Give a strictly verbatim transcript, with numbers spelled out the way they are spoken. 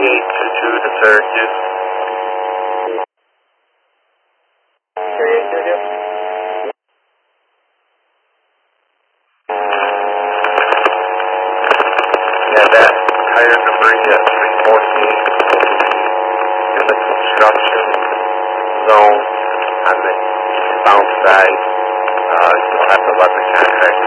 eight two two to Syracuse. thirty-eight two two. Yeah, that higher debris at three fourteen in the construction zone on the south side. Uh, you'll have to let the contractor